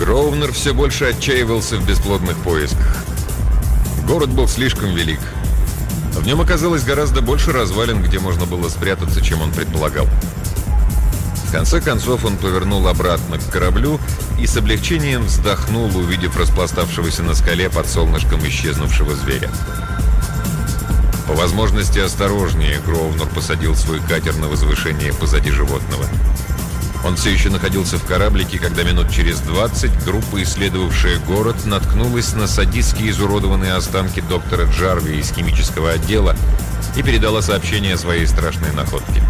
Гроувнер все больше отчаивался в бесплодных поисках. Город был слишком велик. В нем оказалось гораздо больше развалин, где можно было спрятаться, чем он предполагал. В конце концов он повернул обратно к кораблю и с облегчением вздохнул, увидев распластавшегося на скале под солнышком исчезнувшего зверя. По возможности осторожнее Гроувнер посадил свой катер на возвышение позади животного. Он все еще находился в кораблике, когда минут через 20 группа, исследовавшая город, наткнулась на садистски изуродованные останки доктора Джарви из химического отдела и передала сообщение о своей страшной находке.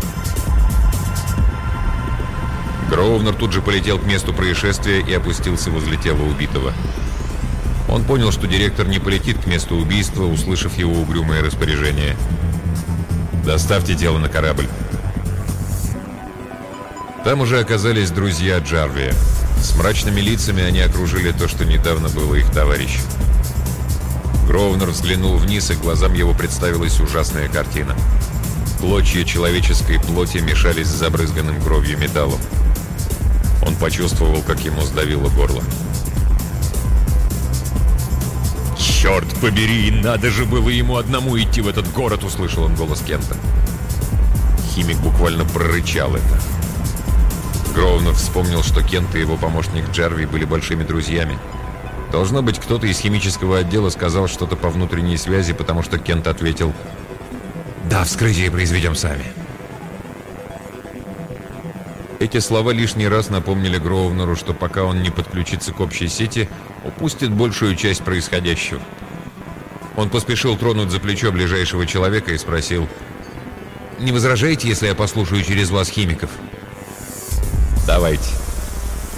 Гроувнер тут же полетел к месту происшествия и опустился возле тела убитого. Он понял, что директор не полетит к месту убийства, услышав его угрюмое распоряжение. «Доставьте тело на корабль». Там уже оказались друзья Джарви. С мрачными лицами они окружили то, что недавно было их товарищем. Гроувнер взглянул вниз, и глазам его представилась ужасная картина. Клочья человеческой плоти мешались с забрызганным кровью металлом. Он почувствовал, как ему сдавило горло. «Черт побери, надо же было ему одному идти в этот город!» — услышал он голос Кента. Химик буквально прорычал это. Гроувнер вспомнил, что Кент и его помощник Джарви были большими друзьями. Должно быть, кто-то из химического отдела сказал что-то по внутренней связи, потому что Кент ответил: «Да, вскрытие произведем сами». Эти слова лишний раз напомнили Гроувнеру, что пока он не подключится к общей сети, упустит большую часть происходящего. Он поспешил тронуть за плечо ближайшего человека и спросил: «Не возражаете, если я послушаю через вас химиков?» «Давайте».